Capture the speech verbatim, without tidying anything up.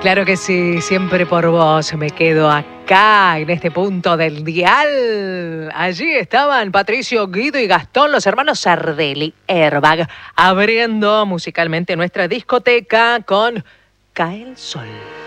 Claro que sí, siempre por vos me quedo acá, en este punto del dial. Allí estaban Patricio, Guido y Gastón, los hermanos Sardelli, Airbag, abriendo musicalmente nuestra discoteca con Cae el Sol.